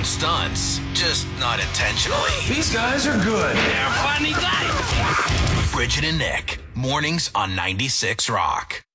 stunts, just not intentionally. These guys are good. They're funny guys. Bridget and Nick, mornings on 96 Rock.